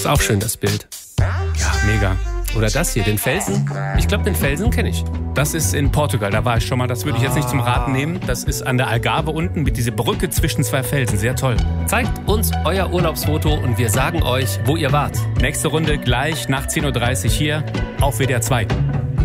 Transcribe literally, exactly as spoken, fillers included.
Ist auch schön, das Bild. Ja, mega. Oder das hier, den Felsen. Ich glaube, den Felsen kenne ich. Das ist in Portugal, da war ich schon mal. Das würde ich jetzt nicht zum Raten nehmen. Das ist an der Algarve unten mit dieser Brücke zwischen zwei Felsen. Sehr toll. Zeigt uns euer Urlaubsfoto und wir sagen euch, wo ihr wart. Nächste Runde gleich nach zehn Uhr dreißig hier auf W D R zwei.